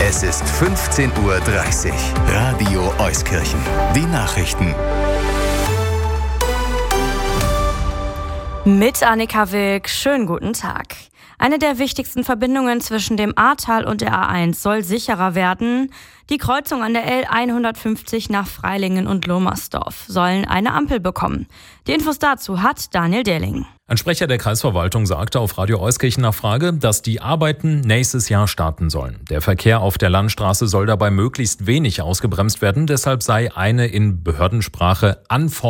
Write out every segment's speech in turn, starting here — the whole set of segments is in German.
Es ist 15:30 Uhr. Radio Euskirchen. Die Nachrichten. Mit Annika Wilk, schönen guten Tag. Eine der wichtigsten Verbindungen zwischen dem Ahrtal und der A1 soll sicherer werden. Die Kreuzung an der L150 nach Freilingen und Lohmersdorf sollen eine Ampel bekommen. Die Infos dazu hat Daniel Derling. Ein Sprecher der Kreisverwaltung sagte auf Radio Euskirchen nach Frage, dass die Arbeiten nächstes Jahr starten sollen. Der Verkehr auf der Landstraße soll dabei möglichst wenig ausgebremst werden. Deshalb sei eine in Behördensprache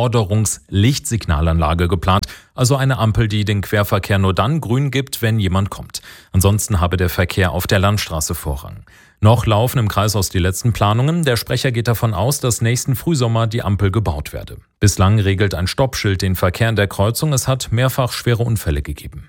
Anforderungslichtsignalanlage geplant. Also eine Ampel, die den Querverkehr nur dann grün gibt, wenn jemand kommt. Ansonsten habe der Verkehr auf der Landstraße Vorrang. Noch laufen im Kreishaus die letzten Planungen. Der Sprecher geht davon aus, dass nächsten Frühsommer die Ampel gebaut werde. Bislang regelt ein Stoppschild den Verkehr in der Kreuzung. Es hat mehrfach schwere Unfälle gegeben.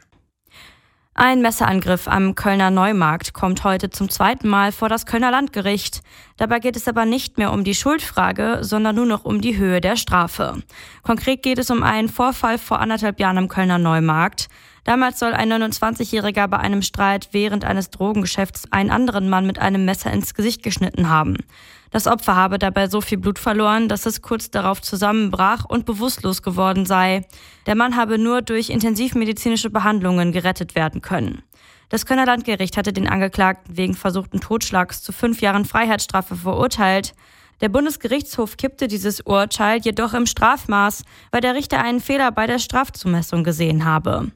Ein Messerangriff am Kölner Neumarkt kommt heute zum zweiten Mal vor das Kölner Landgericht. Dabei geht es aber nicht mehr um die Schuldfrage, sondern nur noch um die Höhe der Strafe. Konkret geht es um einen Vorfall vor 1,5 Jahren am Kölner Neumarkt. Damals soll ein 29-Jähriger bei einem Streit während eines Drogengeschäfts einen anderen Mann mit einem Messer ins Gesicht geschnitten haben. Das Opfer habe dabei so viel Blut verloren, dass es kurz darauf zusammenbrach und bewusstlos geworden sei. Der Mann habe nur durch intensivmedizinische Behandlungen gerettet werden können. Das Kölner Landgericht hatte den Angeklagten wegen versuchten Totschlags zu 5 Jahren Freiheitsstrafe verurteilt. Der Bundesgerichtshof kippte dieses Urteil jedoch im Strafmaß, weil der Richter einen Fehler bei der Strafzumessung gesehen habe.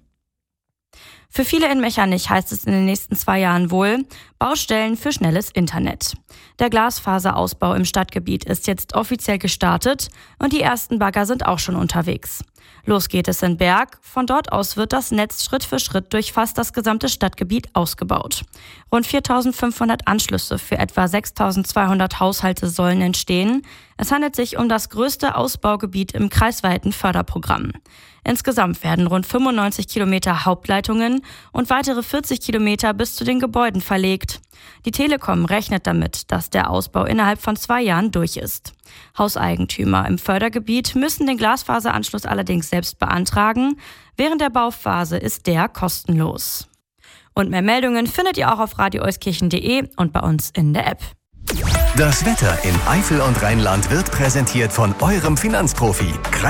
Für viele in Mechernich heißt es in den nächsten 2 Jahren wohl Baustellen für schnelles Internet. Der Glasfaserausbau im Stadtgebiet ist jetzt offiziell gestartet und die ersten Bagger sind auch schon unterwegs. Los geht es in Berg. Von dort aus wird das Netz Schritt für Schritt durch fast das gesamte Stadtgebiet ausgebaut. Rund 4.500 Anschlüsse für etwa 6.200 Haushalte sollen entstehen. Es handelt sich um das größte Ausbaugebiet im kreisweiten Förderprogramm. Insgesamt werden rund 95 Kilometer Hauptleitungen und weitere 40 Kilometer bis zu den Gebäuden verlegt. Die Telekom rechnet damit, dass der Ausbau innerhalb von 2 Jahren durch ist. Hauseigentümer im Fördergebiet müssen den Glasfaseranschluss allerdings selbst beantragen. Während der Bauphase ist der kostenlos. Und mehr Meldungen findet ihr auch auf radioeuskirchen.de und bei uns in der App. Das Wetter in Eifel und Rheinland wird präsentiert von eurem Finanzprofi.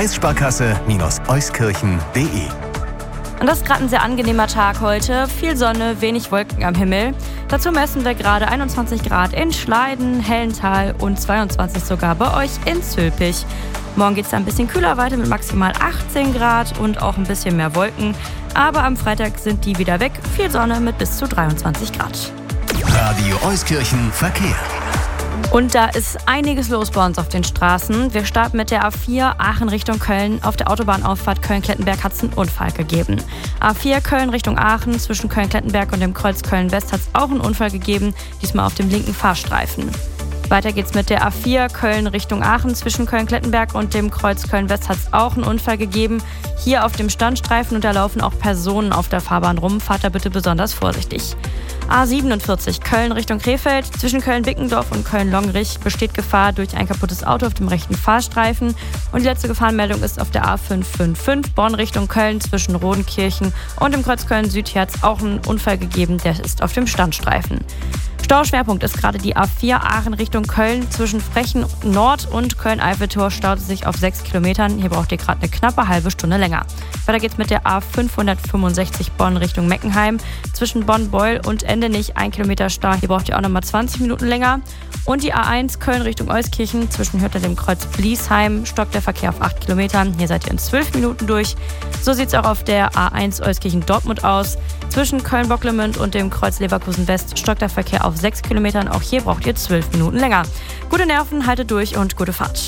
Kreissparkasse-euskirchen.de. Und das ist gerade ein sehr angenehmer Tag heute. Viel Sonne, wenig Wolken am Himmel. Dazu messen wir gerade 21 Grad in Schleiden, Hellental und 22 sogar bei euch in Zülpich. Morgen geht es ein bisschen kühler weiter mit maximal 18 Grad und auch ein bisschen mehr Wolken. Aber am Freitag sind die wieder weg. Viel Sonne mit bis zu 23 Grad. Radio Euskirchen Verkehr. Und da ist einiges los bei uns auf den Straßen. Wir starten mit der A4 Aachen Richtung Köln. Auf der Autobahnauffahrt Köln-Klettenberg hat es einen Unfall gegeben. A4 Köln Richtung Aachen, zwischen Köln-Klettenberg und dem Kreuz Köln-West hat es auch einen Unfall gegeben, diesmal auf dem linken Fahrstreifen. Weiter geht's mit der A4 Köln Richtung Aachen, zwischen Köln-Klettenberg und dem Kreuz Köln-West hat es auch einen Unfall gegeben. Hier auf dem Standstreifen und da laufen auch Personen auf der Fahrbahn rum. Fahrt da bitte besonders vorsichtig. A47 Köln Richtung Krefeld. Zwischen Köln-Bickendorf und Köln-Longrich besteht Gefahr durch ein kaputtes Auto auf dem rechten Fahrstreifen. Und die letzte Gefahrenmeldung ist auf der A555 Bonn Richtung Köln zwischen Rodenkirchen und dem Kreuz Köln-Süd. Hier hat es auch einen Unfall gegeben, der ist auf dem Standstreifen. Stauschwerpunkt ist gerade die A4 Aachen Richtung Köln. Zwischen Frechen Nord und Köln-Eiffeltor staut es sich auf 6 Kilometern. Hier braucht ihr gerade eine knappe halbe Stunde länger. Weiter geht's mit der A565 Bonn Richtung Meckenheim. Zwischen Bonn-Beul und Endenich 1 Kilometer Stau. Hier braucht ihr auch nochmal 20 Minuten länger. Und die A1 Köln Richtung Euskirchen. Zwischen Hürth und dem Kreuz Bliesheim stockt der Verkehr auf 8 Kilometern. Hier seid ihr in 12 Minuten durch. So sieht es auch auf der A1 Euskirchen-Dortmund aus. Zwischen Köln-Bocklemünd und dem Kreuz Leverkusen-West stockt der Verkehr auf 6 Kilometern. Auch hier braucht ihr 12 Minuten länger. Gute Nerven, haltet durch und gute Fahrt.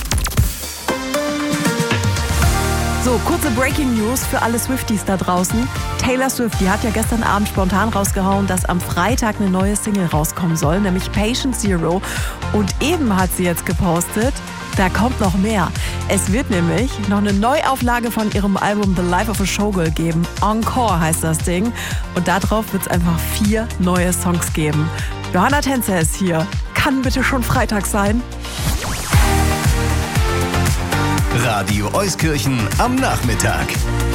So, kurze Breaking News für alle Swifties da draußen. Taylor Swift, die hat ja gestern Abend spontan rausgehauen, dass am Freitag eine neue Single rauskommen soll, nämlich Patient Zero. Und eben hat sie jetzt gepostet, da kommt noch mehr. Es wird nämlich noch eine Neuauflage von ihrem Album The Life of a Showgirl geben. Encore heißt das Ding. Und darauf wird es einfach 4 neue Songs geben. Johanna Tänzer ist hier. Kann bitte schon Freitag sein? Radio Euskirchen am Nachmittag.